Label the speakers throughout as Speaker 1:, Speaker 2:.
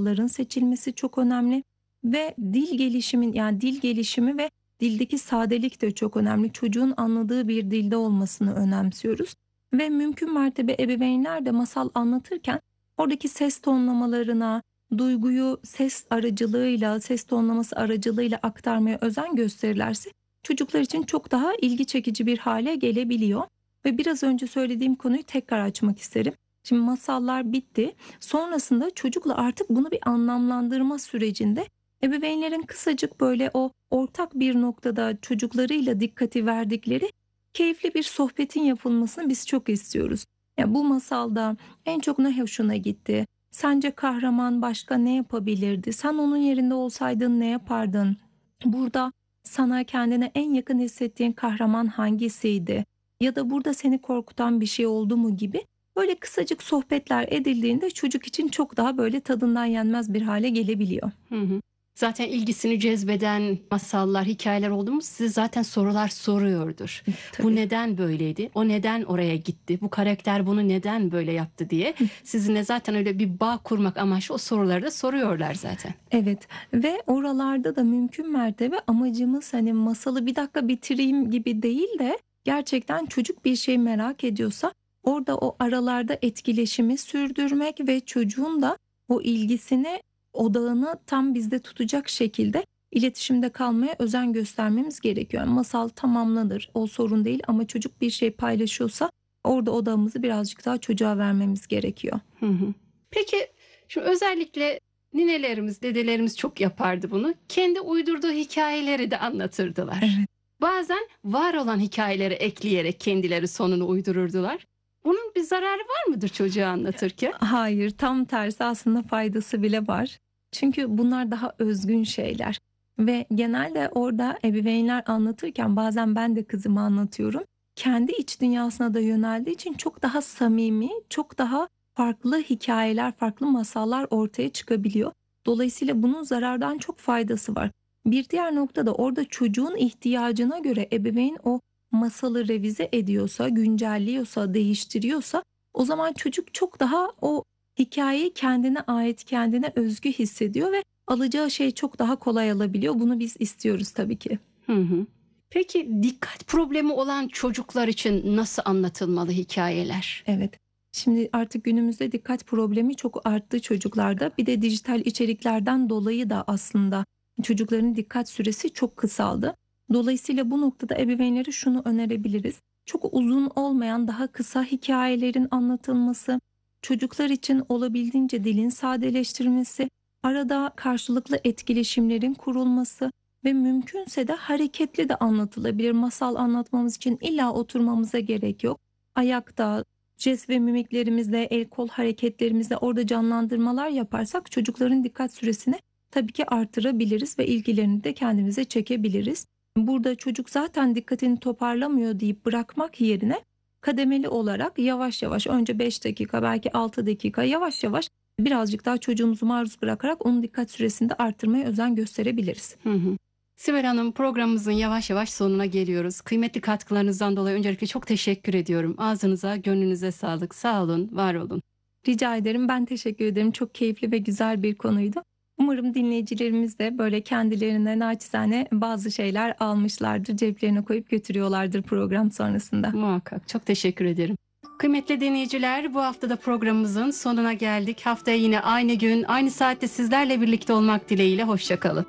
Speaker 1: masalların seçilmesi çok önemli ve dil gelişimi ve dildeki sadelik de çok önemli. Çocuğun anladığı bir dilde olmasını önemsiyoruz ve mümkün mertebe ebeveynler de masal anlatırken oradaki ses tonlamalarına, duyguyu ses tonlaması aracılığıyla aktarmaya özen gösterirlerse çocuklar için çok daha ilgi çekici bir hale gelebiliyor. Ve biraz önce söylediğim konuyu tekrar açmak isterim. Şimdi masallar bitti. Sonrasında çocukla artık bunu bir anlamlandırma sürecinde ebeveynlerin kısacık böyle o ortak bir noktada çocuklarıyla dikkati verdikleri keyifli bir sohbetin yapılmasını biz çok istiyoruz. Ya bu masalda en çok ne hoşuna gitti? Sence kahraman başka ne yapabilirdi? Sen onun yerinde olsaydın ne yapardın? Burada sana kendine en yakın hissettiğin kahraman hangisiydi? Ya da burada seni korkutan bir şey oldu mu gibi böyle kısacık sohbetler edildiğinde çocuk için çok daha böyle tadından yenmez bir hale gelebiliyor.
Speaker 2: Hı hı. Zaten ilgisini cezbeden masallar, hikayeler oldu mu size zaten sorular soruyordur. Bu
Speaker 1: Tabii.
Speaker 2: neden böyleydi? O neden oraya gitti? Bu karakter bunu neden böyle yaptı diye sizinle zaten öyle bir bağ kurmak amaçlı o soruları da soruyorlar zaten.
Speaker 1: Evet ve oralarda da mümkün mertebe amacımız hani masalı bir dakika bitireyim gibi değil de gerçekten çocuk bir şey merak ediyorsa orada o aralarda etkileşimi sürdürmek ve çocuğun da o ilgisini odağını tam bizde tutacak şekilde iletişimde kalmaya özen göstermemiz gerekiyor. Yani masal tamamlanır, o sorun değil ama çocuk bir şey paylaşıyorsa orada odağımızı birazcık daha çocuğa vermemiz gerekiyor.
Speaker 2: Hı hı. Peki şu özellikle ninelerimiz, dedelerimiz çok yapardı bunu. Kendi uydurduğu hikayeleri de anlatırdılar.
Speaker 1: Evet.
Speaker 2: Bazen var olan hikayeleri ekleyerek kendileri sonunu uydururdular. Bunun bir zararı var mıdır çocuğa anlatırken?
Speaker 1: Hayır, tam tersi aslında faydası bile var. Çünkü bunlar daha özgün şeyler ve genelde orada ebeveynler anlatırken bazen ben de kızıma anlatıyorum. Kendi iç dünyasına da yöneldiği için çok daha samimi, çok daha farklı hikayeler, farklı masallar ortaya çıkabiliyor. Dolayısıyla bunun zarardan çok faydası var. Bir diğer nokta da orada çocuğun ihtiyacına göre ebeveyn o masalı revize ediyorsa, güncelliyorsa, değiştiriyorsa o zaman çocuk çok daha o hikayeyi kendine ait, kendine özgü hissediyor ve alacağı şeyi çok daha kolay alabiliyor. Bunu biz istiyoruz tabii ki.
Speaker 2: Hı hı. Peki dikkat problemi olan çocuklar için nasıl anlatılmalı hikayeler?
Speaker 1: Evet. Şimdi artık günümüzde dikkat problemi çok arttı çocuklarda. Bir de dijital içeriklerden dolayı da aslında çocukların dikkat süresi çok kısaldı. Dolayısıyla bu noktada ebeveynlere şunu önerebiliriz. Çok uzun olmayan daha kısa hikayelerin anlatılması, çocuklar için olabildiğince dilin sadeleştirilmesi, arada karşılıklı etkileşimlerin kurulması ve mümkünse de hareketli de anlatılabilir. Masal anlatmamız için illa oturmamıza gerek yok. Ayakta, jest ve mimiklerimizle, el kol hareketlerimizle orada canlandırmalar yaparsak çocukların dikkat süresini tabii ki artırabiliriz ve ilgilerini de kendimize çekebiliriz. Burada çocuk zaten dikkatini toparlamıyor deyip bırakmak yerine kademeli olarak yavaş yavaş önce 5 dakika belki 6 dakika yavaş yavaş birazcık daha çocuğumuzu maruz bırakarak onun dikkat süresini de artırmaya özen gösterebiliriz.
Speaker 2: Hı hı. Sibel Hanım, programımızın yavaş yavaş sonuna geliyoruz. Kıymetli katkılarınızdan dolayı öncelikle çok teşekkür ediyorum. Ağzınıza, gönlünüze sağlık. Sağ olun, var olun.
Speaker 1: Rica ederim. Ben teşekkür ederim. Çok keyifli ve güzel bir konuydu. Umarım dinleyicilerimiz de böyle kendilerine naçizane bazı şeyler almışlardır, ceplerine koyup götürüyorlardır program sonrasında.
Speaker 2: Muhakkak. Çok teşekkür ederim. Kıymetli dinleyiciler, bu hafta da programımızın sonuna geldik. Haftaya yine aynı gün, aynı saatte sizlerle birlikte olmak dileğiyle. Hoşça kalın.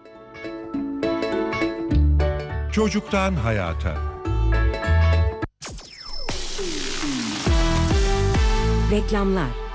Speaker 3: Çocuktan hayata.
Speaker 4: Reklamlar.